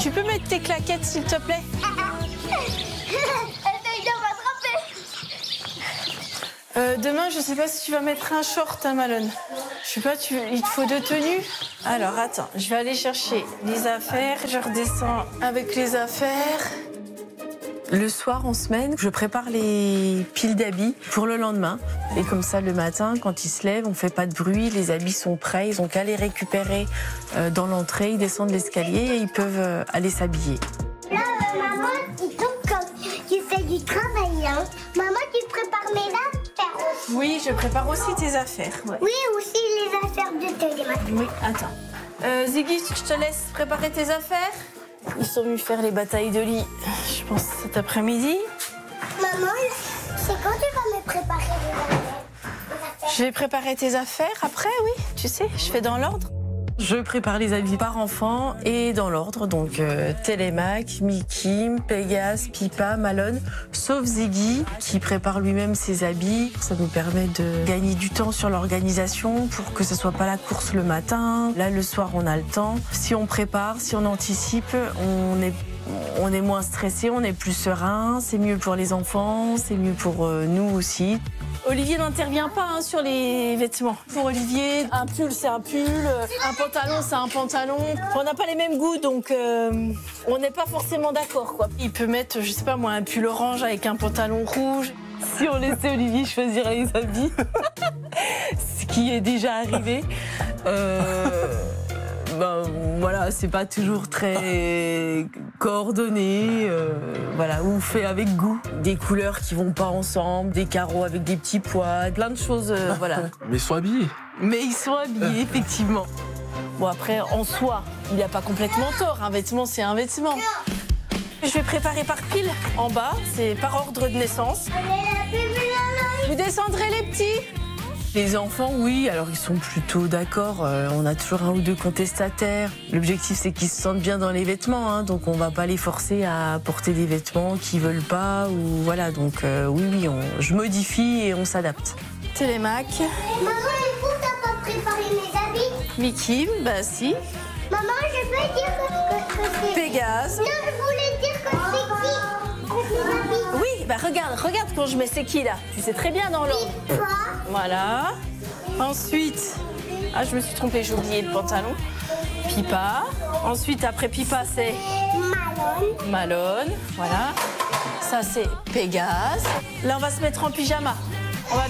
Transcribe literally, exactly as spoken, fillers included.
Tu peux mettre tes claquettes, s'il te plaît? Essaye de m'attraper. Euh, demain, je sais pas si tu vas mettre un short, hein, Malone. Je sais pas, tu... il te faut deux tenues. Alors, attends, je vais aller chercher les affaires. Je redescends avec les affaires. Le soir, en semaine, je prépare les piles d'habits pour le lendemain. Et comme ça, le matin, quand ils se lèvent, on fait pas de bruit, les habits sont prêts, ils ont qu'à les récupérer euh, dans l'entrée, ils descendent l'escalier et ils peuvent euh, aller s'habiller. Là, euh, maman, il tombe comme tu fais du travail, hein. Maman, tu prépares mes affaires aussi. Oui, je prépare aussi tes affaires. Ouais. Oui, aussi les affaires de Télémac. Oui, attends. Euh, Ziggy, je te laisse préparer tes affaires. Ils sont venus faire les batailles de lit, je pense, cet après-midi. Maman, c'est quand tu vas me préparer les affaires? Je vais préparer tes affaires après, oui. Tu sais, je fais dans l'ordre. Je prépare les habits par enfant et dans l'ordre. Donc euh, Télémac, Mickey, Pégase, Pipa, Malone, sauf Ziggy qui prépare lui-même ses habits. Ça nous permet de gagner du temps sur l'organisation pour que ce soit pas la course le matin. Là, le soir, on a le temps. Si on prépare, si on anticipe, on est on est moins stressé, on est plus serein. C'est mieux pour les enfants, c'est mieux pour euh, nous aussi. Olivier n'intervient pas hein, sur les vêtements. Pour Olivier, un pull, c'est un pull, un pantalon, c'est un pantalon. On n'a pas les mêmes goûts, donc euh, on n'est pas forcément d'accord, quoi. Il peut mettre, je sais pas moi, un pull orange avec un pantalon rouge. Si on laissait Olivier choisir les habits, ce qui est déjà arrivé, euh, ben voilà, c'est pas toujours très coordonné, euh, voilà, ou fait avec goût. Des couleurs qui vont pas ensemble, des carreaux avec des petits pois, plein de choses, euh, voilà. Mais ils sont habillés. Mais ils sont habillés, effectivement. Bon, après, en soi, il n'a pas complètement tort. Un vêtement, c'est un vêtement. Je vais préparer par pile. En bas, c'est par ordre de naissance. Vous descendrez les petits? Les enfants, oui, alors ils sont plutôt d'accord. Euh, on a toujours un ou deux contestataires. L'objectif, c'est qu'ils se sentent bien dans les vêtements, hein, donc on va pas les forcer à porter des vêtements qu'ils veulent pas, ou voilà. Donc euh, oui, oui, on, je modifie et on s'adapte. Télémac. Maman, il faut que t'as pas préparé mes habits. Mickey, bah si. Maman, je peux dire que, que, que c'est... Pégase. Non, je voulais dire que c'est qui? Mes habits. Oui, bah regarde, regarde quand je mets c'est qui là. Tu sais très bien dans l'ordre. Toi. Voilà. Ensuite, ah je me suis trompée, j'ai oublié le pantalon. Pipa. Ensuite, après Pipa, c'est Malone. Malone. Voilà. Ça, c'est Pégase. Là, on va se mettre en pyjama.